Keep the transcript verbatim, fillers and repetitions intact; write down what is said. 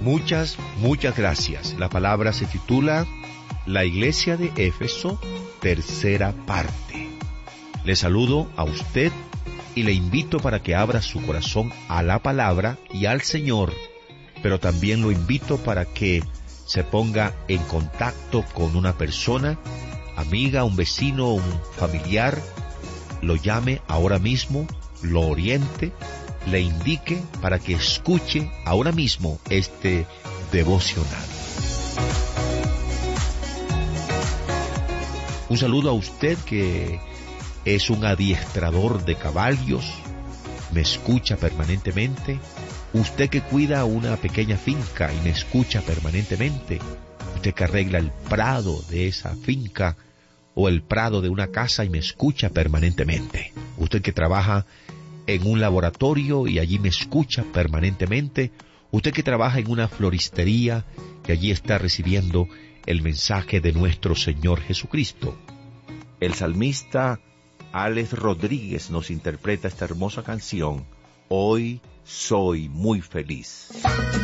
Muchas, muchas gracias. La palabra se titula La Iglesia de Éfeso, tercera parte. Le saludo a usted y le invito para que abra su corazón a la palabra y al Señor, pero también lo invito para que se ponga en contacto con una persona, amiga, un vecino, un familiar, lo llame ahora mismo, lo oriente, le indique para que escuche ahora mismo este devocional. Un saludo a usted que es un adiestrador de caballos, me escucha permanentemente. Usted que cuida una pequeña finca y me escucha permanentemente. Usted que arregla el prado de esa finca o el prado de una casa y me escucha permanentemente. Usted que trabaja en un laboratorio y allí me escucha permanentemente. Usted que trabaja en una floristería y allí está recibiendo el mensaje de nuestro Señor Jesucristo. El salmista Alex Rodríguez nos interpreta esta hermosa canción, Hoy soy muy feliz.